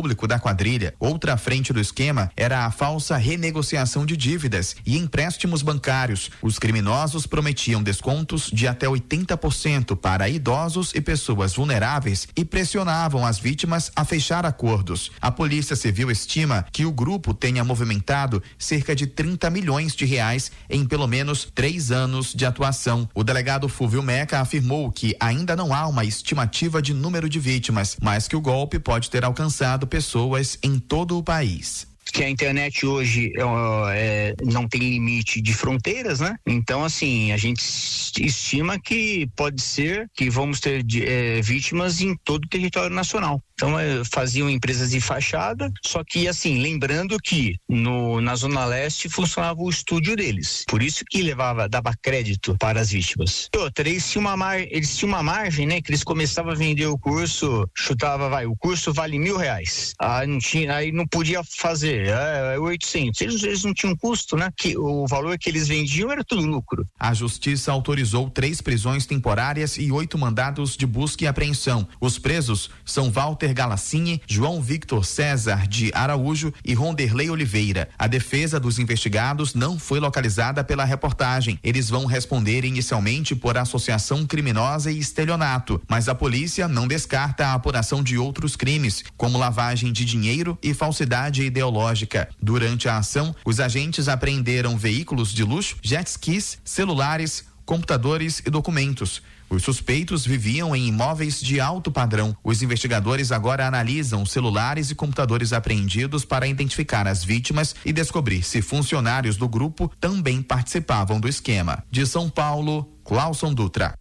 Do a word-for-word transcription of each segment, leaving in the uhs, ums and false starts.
público da quadrilha. Outra frente do esquema era a falsa renegociação de dívidas e empréstimos bancários. Os criminosos prometiam descontos de até oitenta por cento para idosos e pessoas vulneráveis e pressionavam as vítimas a fechar acordos. A Polícia Civil estima que o grupo tenha movimentado cerca de trinta milhões de reais em pelo menos três anos de atuação. O delegado Fúvio Meca afirmou que ainda não há uma estimativa de número de vítimas, mas que o golpe pode ter alcançado pessoas em todo o país. Que a internet hoje é, não tem limite de fronteiras, né? Então, assim, a gente estima que pode ser que vamos ter é, vítimas em todo o território nacional. Então, é, faziam empresas de fachada, só que, assim, lembrando que no, na Zona Leste funcionava o estúdio deles. Por isso que levava, dava crédito para as vítimas. E outra, eles tinham uma, mar, eles tinham uma margem, né? Que eles começavam a vender o curso, chutava, vai, o curso vale mil reais. Aí não, tinha, aí não podia fazer. É, oitocentos, eles, eles não tinham custo, né? Que o valor que eles vendiam era tudo lucro. A justiça autorizou três prisões temporárias e oito mandados de busca e apreensão. Os presos são Walter Galassini, João Victor César de Araújo e Ronderley Oliveira. A defesa dos investigados não foi localizada pela reportagem. Eles vão responder inicialmente por associação criminosa e estelionato, mas a polícia não descarta a apuração de outros crimes, como lavagem de dinheiro e falsidade ideológica. Durante a ação, os agentes apreenderam veículos de luxo, jet skis, celulares, computadores e documentos. Os suspeitos viviam em imóveis de alto padrão. Os investigadores agora analisam celulares e computadores apreendidos para identificar as vítimas e descobrir se funcionários do grupo também participavam do esquema. De São Paulo, Cláuson Dutra.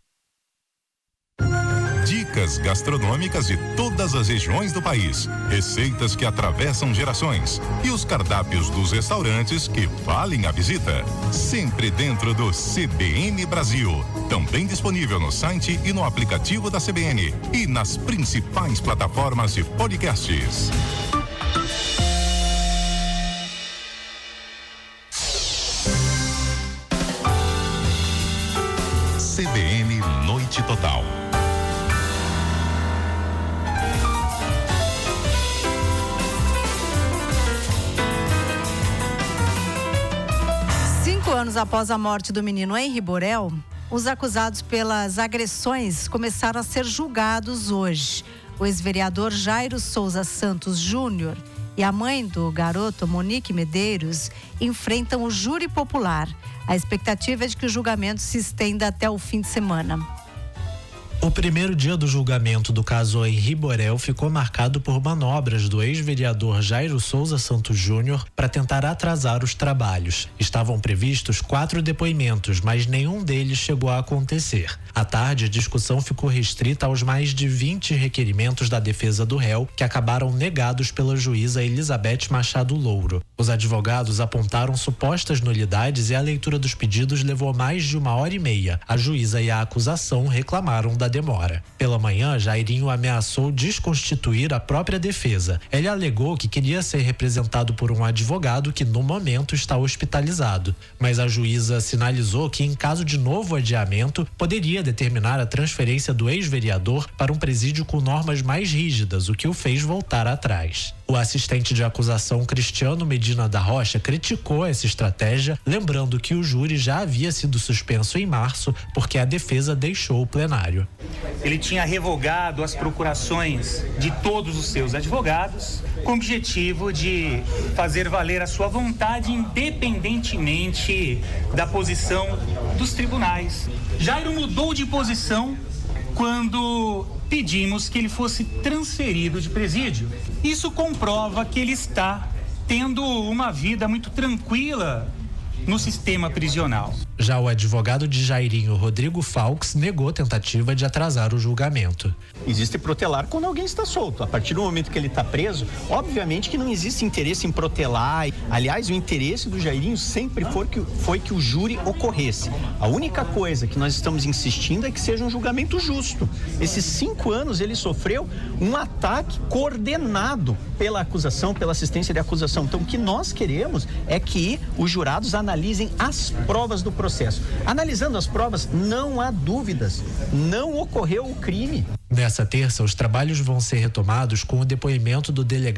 Dicas gastronômicas de todas as regiões do país, receitas que atravessam gerações e os cardápios dos restaurantes que valem a visita. Sempre dentro do C B N Brasil. Também disponível no site e no aplicativo da C B N e nas principais plataformas de podcasts. C B N Noite Total. Cinco anos após a morte do menino Henri Borel, os acusados pelas agressões começaram a ser julgados hoje. O ex-vereador Jairo Souza Santos Júnior e a mãe do garoto, Monique Medeiros, enfrentam o júri popular. A expectativa é de que o julgamento se estenda até o fim de semana. O primeiro dia do julgamento do caso Henri Borel ficou marcado por manobras do ex-vereador Jairo Souza Santos Júnior para tentar atrasar os trabalhos. Estavam previstos quatro depoimentos, mas nenhum deles chegou a acontecer. À tarde, a discussão ficou restrita aos mais de vinte requerimentos da defesa do réu, que acabaram negados pela juíza Elizabeth Machado Louro. Os advogados apontaram supostas nulidades e a leitura dos pedidos levou mais de uma hora e meia. A juíza e a acusação reclamaram da demora. Pela manhã, Jairinho ameaçou desconstituir a própria defesa. Ele alegou que queria ser representado por um advogado que no momento está hospitalizado, mas a juíza sinalizou que em caso de novo adiamento, poderia determinar a transferência do ex-vereador para um presídio com normas mais rígidas, o que o fez voltar atrás. O assistente de acusação Cristiano Medina da Rocha criticou essa estratégia, lembrando que o júri já havia sido suspenso em março porque a defesa deixou o plenário. Ele tinha revogado as procurações de todos os seus advogados com o objetivo de fazer valer a sua vontade independentemente da posição dos tribunais. Jairo mudou de posição quando pedimos que ele fosse transferido de presídio. Isso comprova que ele está tendo uma vida muito tranquila no sistema prisional. Já o advogado de Jairinho, Rodrigo Falks, negou a tentativa de atrasar o julgamento. Existe protelar quando alguém está solto. A partir do momento que ele está preso, obviamente que não existe interesse em protelar. Aliás, o interesse do Jairinho sempre foi que, foi que o júri ocorresse. A única coisa que nós estamos insistindo é que seja um julgamento justo. Esses cinco anos ele sofreu um ataque coordenado pela acusação, pela assistência de acusação. Então, o que nós queremos é que os jurados analisem as provas do processo. Analisando as provas, não há dúvidas, não ocorreu o crime. Nessa terça, os trabalhos vão ser retomados com o depoimento do delegado